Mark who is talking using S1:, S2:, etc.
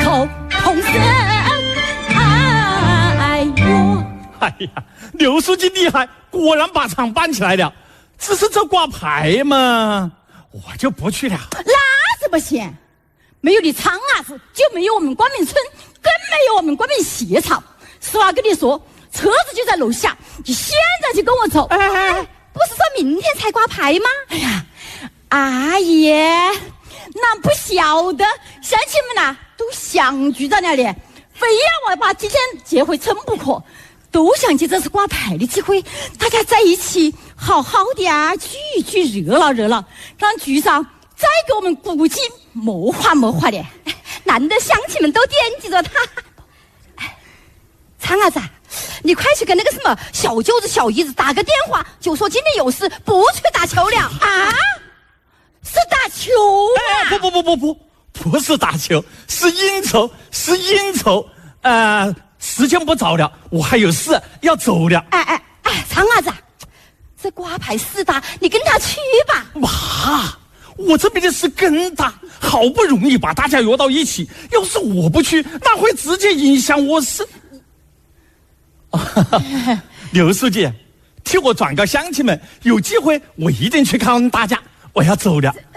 S1: 后同生。哎呦！
S2: 哎呀，刘书记厉害，果然把场办起来了。只是这挂牌嘛，我就不去了。
S1: 那怎么行？没有你苍伢子，就没有我们光明村，更没有我们光明协场。实话跟你说，车子就在楼下，你现在就跟我走。不是说明天才挂牌吗？哎呀，阿姨，那不晓得，乡亲们呐，都相聚在那里，非要我把今天结会成不可，都想借这次挂牌的机会，大家在一起好好的啊，聚一聚，热闹热闹，让局长再给我们鼓劲，谋划谋划的。难得乡亲们都点记着他。苍伢子，你快去跟那个什么小舅子、小姨子打个电话，就说今天有事不去打球了啊！是打球啊？
S2: 不是打球，是应酬，时间不早了，我还有事要走了。
S1: 苍伢子，这挂牌事大，你跟他去吧。
S2: 妈，我这边的事更大，好不容易把大家约到一起，要是我不去，那会直接影响我事。刘书记，替我转告乡亲们，有机会我一定去看大家。我要走了。